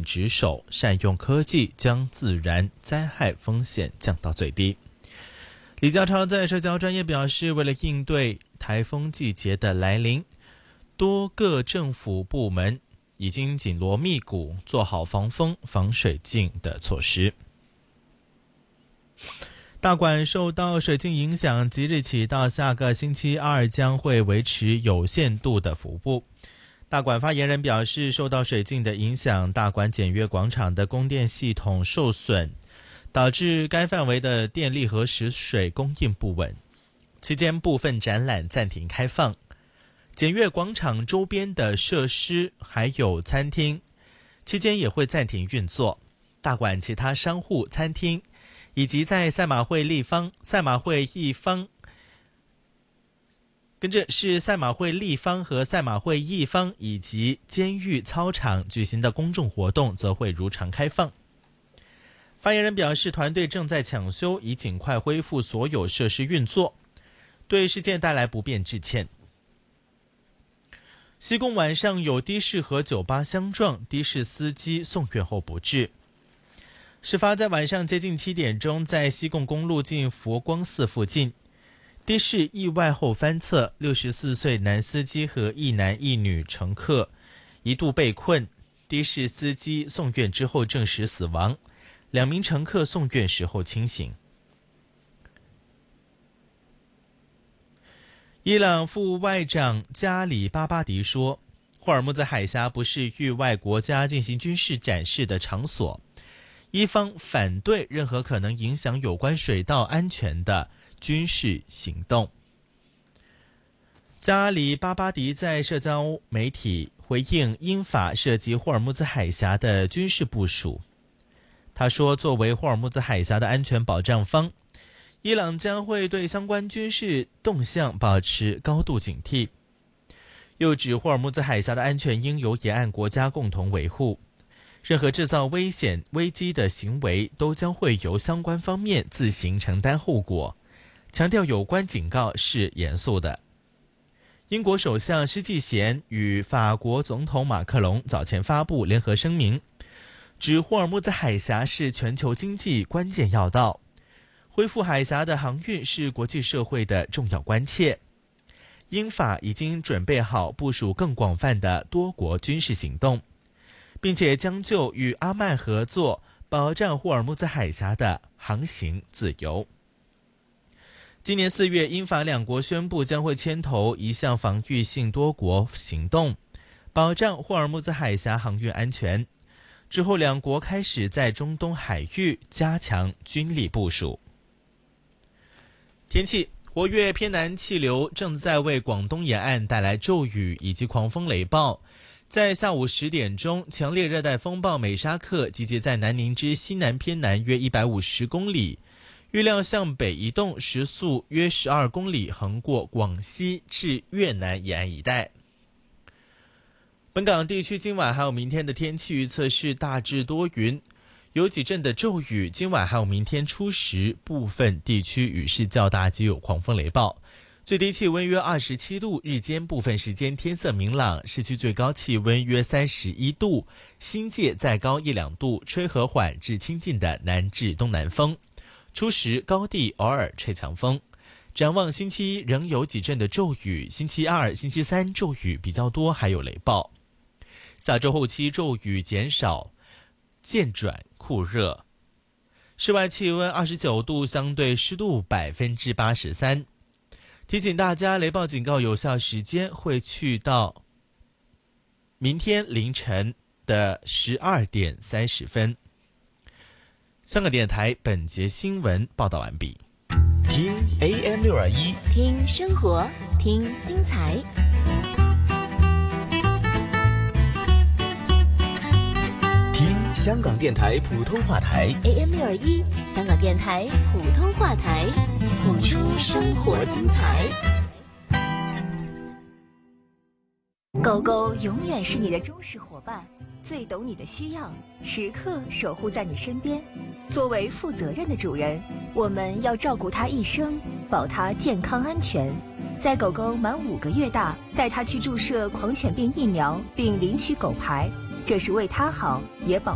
职守，善用科技，将自然灾害风险降到最低。李家超在社交专页表示，为了应对台风季节的来临，多个政府部门已经紧锣密鼓做好防风防水浸的措施。大管受到水浸影响，即日起到下个星期二将会维持有限度的服务。大管发言人表示，受到水浸的影响，大管检阅广场的供电系统受损，导致该范围的电力和食水供应不稳。期间部分展览暂停开放，检阅广场周边的设施还有餐厅期间也会暂停运作。大管其他商户、餐厅以及在赛马会立方、赛马会一方，跟着是赛马会立方和赛马会一方以及监狱操场举行的公众活动则会如常开放。发言人表示，团队正在抢修，以尽快恢复所有设施运作，对事件带来不便致歉。西贡晚上有的士和酒吧相撞，的士司机送院后不治。事发在晚上接近7点钟，在西贡公路近佛光寺附近，的士意外后翻侧，64岁男司机和一男一女乘客一度被困，的士司机送院之后证实死亡，2名乘客送院时候清醒。伊朗副外长加里巴巴迪说，霍尔木兹海峡不是域外国家进行军事展示的场所，伊方反对任何可能影响有关水道安全的军事行动。加里巴巴迪在社交媒体回应英法涉及霍尔木兹海峡的军事部署。他说，作为霍尔木兹海峡的安全保障方，伊朗将会对相关军事动向保持高度警惕。又指霍尔木兹海峡的安全应由沿岸国家共同维护，任何制造危险危机的行为都将会由相关方面自行承担后果，强调有关警告是严肃的。英国首相施纪贤与法国总统马克龙早前发布联合声明，指霍尔木兹海峡是全球经济关键要道，恢复海峡的航运是国际社会的重要关切。英法已经准备好部署更广泛的多国军事行动，并且将就与阿曼合作，保障霍尔木兹海峡的航行自由。今年4月，英法2国宣布将会牵头一项防御性多国行动，保障霍尔木兹海峡航运安全。之后2国开始在中东海域加强军力部署。天气，活跃偏南气流正在为广东沿岸带来骤雨以及狂风雷暴。在下午10点钟，强烈热带风暴美沙克集结在南宁之西南偏南约150公里，预料向北移动，时速约12公里，横过广西至越南沿岸一带。本港地区今晚还有明天的天气预测是大致多云，有几阵的骤雨，今晚还有明天初时部分地区雨势较大及有狂风雷暴，最低气温约27度，日间部分时间天色明朗，市区最高气温约31度，新界再高1-2度，吹和缓至清劲的南至东南风，初时高地偶尔吹强风。展望星期一仍有几阵的骤雨，星期二、星期三骤雨比较多，还有雷暴。下周后期骤雨减少，渐转酷热。室外气温29度，相对湿度83%。提醒大家，雷暴警告有效时间会去到明天凌晨的12点30分。香港电台本节新闻报道完毕。 听 AM621， 听生活，听精彩。 听香港电台普通话台 AM621，香港电台普通话台，谱出生活精彩。 狗狗永远是你的忠实伙伴，最懂你的需要，时刻守护在你身边。作为负责任的主人，我们要照顾它一生，保它健康安全。在狗狗满5个月大，带它去注射狂犬病疫苗，并领取狗牌，这是为它好，也保